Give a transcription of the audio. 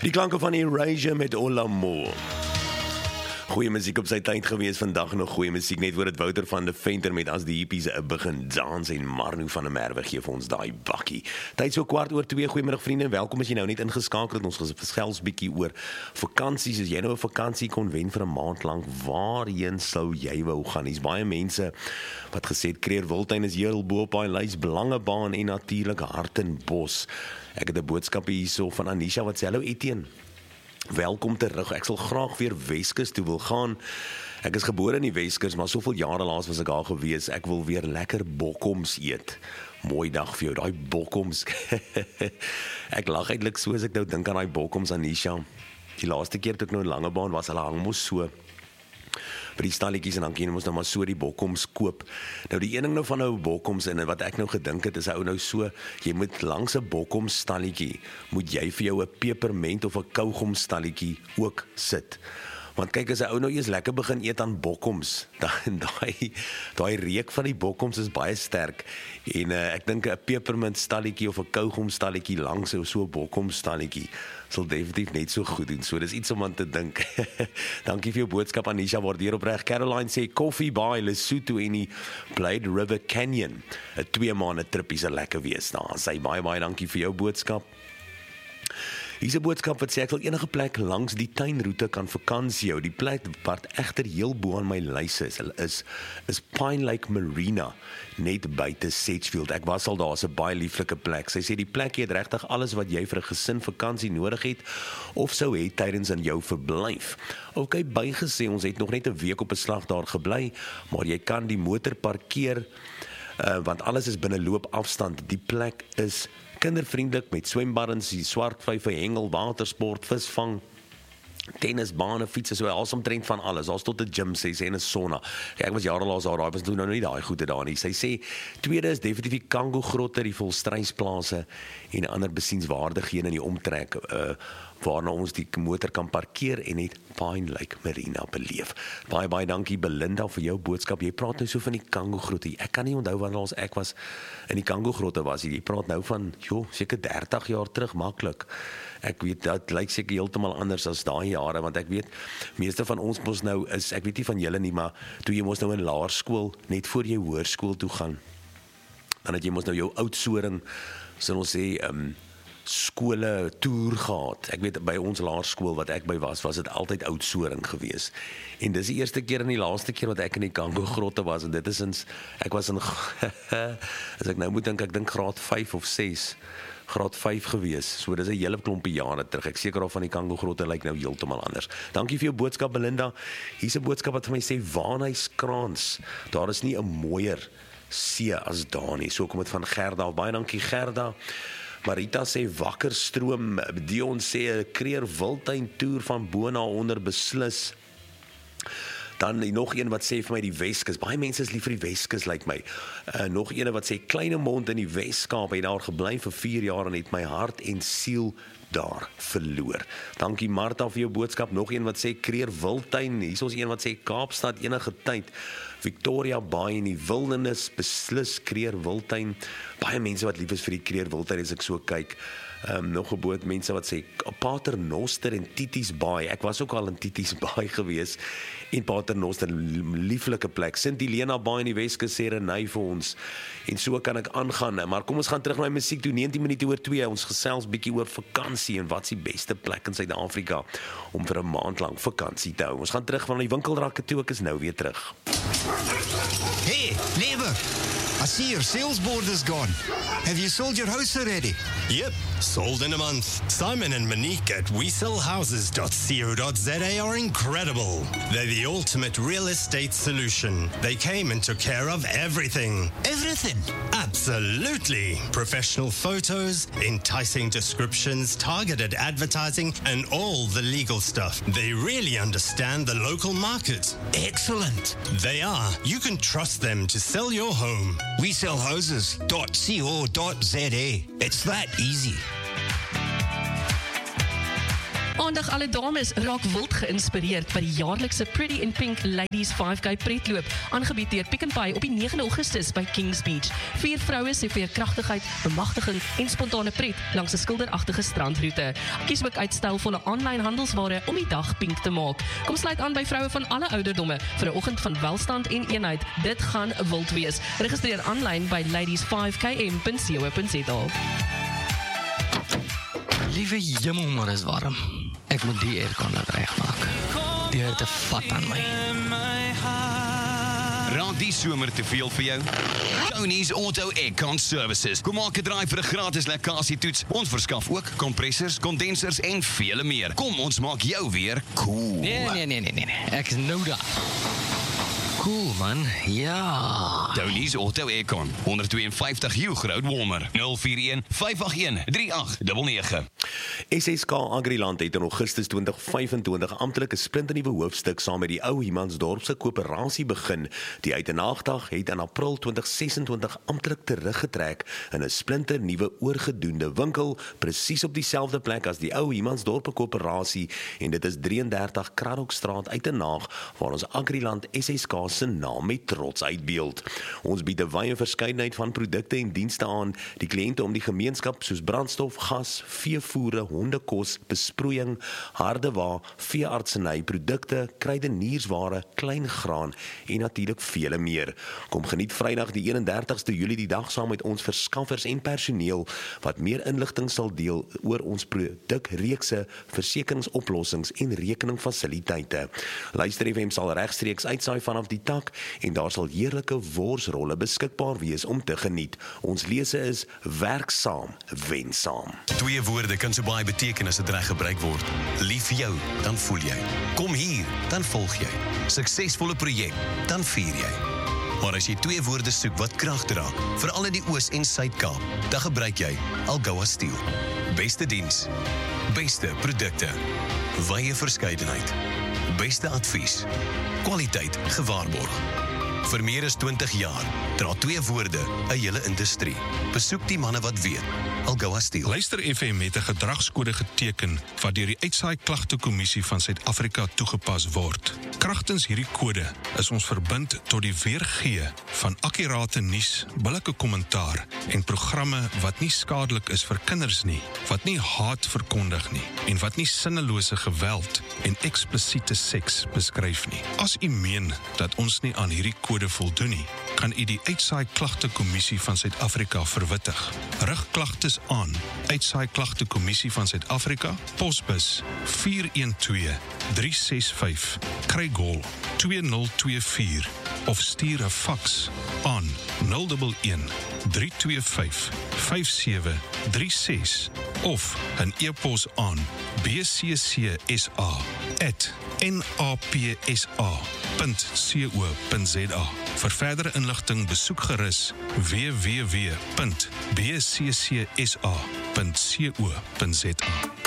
Die klanke van Erasure met Olamore. Goeie musiek op sy tyd gewees, vandag nog goeie musiek, net voor het Wouter van de Venter met As die Hippies begin dans en Marno van der Merwe gee vir ons daai bakkie. Tyd so 1:15, goeiemiddag vriende, welkom as jy nou net ingeskakel het, ons gesels bietjie oor vakansies, as jy nou 'n vakansie kon wen vir 'n maand lank, waarheen sou jy wou gaan? Dis baie mense wat gesê het, Creer-Wildtuin is heel bo op daai lys, Belangebaan en natuurlik Hartenbos. Ek het 'n boodskap hierso van Anisha wat sê, hallo Etienne. Welkom terug, ek sal graag weer Weskus toe wil gaan. Ek is gebore in die Weskus, maar soveel jare laas was ek daar gewees, ek wil weer lekker bokkoms eet. Mooi dag vir jou, daai bokkoms. Ek lag eintlik so as ek nou dink aan daai bokkoms, Anisha. Die laaste keer toe ek nou in Langebaan was, hulle hang mos so by die stalletjies en dan kan jy mos nou maar so die bokkoms koop. Nou die een ding nou van nou bokkoms en wat ek nou gedink het is ou nou so, jy moet langs 'n bokkoms stalletjie, moet jy vir jou 'n peperment of 'n kaugom stalletjie ook sit. Want kyk, as 'n ou nou eers lekker begin eet aan bokkoms, dan daai reuk van die bokkoms is baie sterk. En ek dink 'n pepermint stalletjie of 'n kaugom stalletjie langs so 'n bokkom stalletjie sal definitief net so goed doen. So dis iets om aan te dink. Dankie vir jou boodskap Anisha, waardeer opreg. Caroline sê Coffee Bay, Lesotho en die Blade River Canyon. 'n 2 maande tripie sal lekker wees daar. Sy baie dankie vir jou boodskap. Hier is 'n boodskap wat sê ek wil enige plek langs die tuinroete kan vakansie hou. Die plek wat egter heel bo aan my lys is Pine Lake Marina, net buite Sedgefield. Ek was al daar, is 'n baie lieflike plek. Sy sê die plek het regtig alles wat jy vir 'n gesin vakansie nodig het of sou hê tydens aan jou verblyf. OK, bygesê ons het nog net 'n week op 'n slag daar gebly, maar jy kan die motor parkeer want alles is binne loopafstand. Die plek is kindervriendelik met swembaddens, die swartvyfe, hengel, watersport, visvang, tennisbane, fietsen, so alsomtrent van alles. Daar's tot 'n gym sê sy en 'n sauna. Ek was jare laas daar, was nou nie daai goede daar nie. Sy sê tweede is definitief die Kango grotte, die volstruisplase en ander besienswaardighede in die omtrek waarna ons die motor kan parkeer en net Pine Lake Marina beleef. Baie dankie Belinda vir jou boodskap. Jy praat nou so van die Kango grotte. Ek kan nie onthou wanneer laas ek was in die Kango grotte was. Jy praat nou van seker 30 jaar terug maklik. Ek weet dat lyk seker heeltemal anders as daai jare, want ek weet meeste van ons mos nou is, ek weet nie van julle nie, maar toe jy mos nou in laerskool net voor jy hoërskool toe gaan, dan het jy mos nou jou oudsoring, sal ons sê skole toer gehad. Ek weet by ons laerskool wat ek by was dit altyd oudsoring gewees. En dis die eerste keer en die laaste keer wat ek in die Kango grotte was, en dit is sinds ek was in as ek nou moet dink, ek dink graad 5 of 6. Graad 5 gewees, so dis 'n hele klompie jare terug. Ek seker al van die Kango grotte lyk nou heeltemal anders. Dankie vir jou boodskap Belinda. Hier's 'n boodskap wat vir my sê Waarnhuiskrans. Daar is nie 'n mooier see as daar nie. So kom dit van Gerda. Baie dankie Gerda. Marita sê Wakkerstroom. Dion sê 'n Creer-Wildtuin toer van bo na onder beslis. Dan nog een wat sê vir my die Weskus. Baie mense is lief vir die Weskus, lyk my. Nog een wat sê Kleinemond in die Weskaap, het daar gebly vir 4 jaar en het my hart en siel daar verloor. Dankie Martha vir jou boodskap. Nog een wat sê Creer-Wildtuin. Hier is ons een wat sê Kaapstad enige tyd. Victoria Bay in die wildernis, beslis Creer-Wildtuin. Baie mense wat lief is vir die Creer-Wildtuin as ek so kyk. Nog 'n boot mense wat sê Paternoster en Tities Bay. Ek was ook al in Tities Bay gewees en Paternoster, lieflike plek. Sint Helena Bay in die Weskus sê Renay vir ons. En so kan ek aangaan. Maar kom ons gaan terug na die musiek toe. 19 minute oor 2. Ons gesels bietjie oor vakansie en wat is die beste plek in Suid-Afrika om vir 'n maand lank vakansie te hou. Ons gaan terug van die winkelrakke toe. Ek is nou weer terug. Hey, neighbor. I see your sales board is gone. Have you sold your house already? Yep, sold in a month. Simon and Monique at WeSellHouses.co.za are incredible. They're the ultimate real estate solution. They came and took care of everything. Everything? Absolutely. Professional photos, enticing descriptions, targeted advertising, and all the legal stuff. They really understand the local market. Excellent. They are. You can trust them to sell your home. WeSellHouses.co.za. It's that easy. Maandag alle dames raak wild geïnspireerd by die jaarlikse Pretty in Pink Ladies 5K pretloop, aangebied deur Pick n Pay op die 9 Augustus by Kings Beach. 4 vroue se veerkragtigheid, bemagtiging en spontane pret langs 'n skilderagtige strandroete. Kies ook uit stylvolle aanlyn handelsware om die dag pink te maak. Kom sluit aan by vroue van alle ouderdomme vir 'n oggend van welstand en eenheid. Dit gaan wild wees. Registreer aanlyn by ladies5km.co.za. Liewe jemmel, maar is warm. Ek moet die aircon laat regmaak. Die het 'n vat aan my. Raak die somer te veel vir jou? Tony's Auto Aircon Services. Kom maak 'n draai vir 'n gratis lekkasietoets. Ons verskaf ook kompressors, kondensers en vele meer. Kom, ons maak jou weer cool. Nee. Ek is nou daar. Cool, man. Ja. Tony's Auto Aircon. 152 Hugh Road, Walmer. 041-581-3899. SSK Agriland het in Augustus 2025 amptelik 'n splinternuwe hoofstuk saam met die ou Humansdorpse koöperasie begin. Die Uitenaagdag het in April 2026 amptelik teruggetrek in 'n splinternuwe oorgedoende winkel, presies op dieselfde plek as die ou Humansdorpse koöperasie, en dit is 33 Kraddockstraat Uitenaag, waar ons Agriland SSK se naam met trots uitbeeld. Ons bied 'n wye verskeidenheid van produkte en dienste aan die kliënte om die gemeenskap, soos brandstof, gas, veevoere, hondekos, besproeiing, hardewa, veeartseny, produkte, kruideniersware, kleingraan en natuurlik vele meer. Kom geniet Vrydag die 31ste Julie die dag saam met ons verskaffers en personeel wat meer inligting sal deel oor ons produkreekse, versekeringsoplossings en rekeningfasiliteite. Luister FM sal regstreeks uitsaai vanaf die tak en daar sal heerlike worsrolle beskikbaar wees om te geniet. Ons lese is werk saam, wen saam. 2 woorde kan so baie beteken as dit reg gebruik word. Lief vir jou, dan voel jy. Kom hier, dan volg jy. Suksesvolle projek, dan vier jy. Maar as jy 2 woorde soek wat krag dra, veral in die Oos- en Suid-Kaap, dan gebruik jy Algoa Steel. Beste diens, beste produkte, wye verskeidenheid, beste advies, kwaliteit gewaarborg. Vir meer as 20 jaar dra 2 woorde 'n hele industrie. Besoek die manne wat weet. Algoa Steel. Luister FM het 'n gedragskode geteken wat deur die Uitsaai Klagtekommissie van Suid-Afrika toegepas word. Kragtens hierdie kode is ons verbind tot die weergee van akkurate nuus, billike kommentaar en programme wat nie skadelik is vir kinders nie, wat nie haat verkondig nie en wat nie sinnelose geweld en eksplisiete seks beskryf nie. As u meen dat ons nie aan hierdie kode voldoen nie, kan u die Uitsaai Klagtekommissie van Suid-Afrika verwittig. Rig klagtes aan Uitsaai Klagtekommissie van Suid-Afrika, posbus 412365, Craig-Hall 2024 of stuur 'n faks aan 011 325 5736 of 'n e-pos aan bccsa@napsa.co.za. Vir verdere inligting besoek gerus www.bccsa.co.za.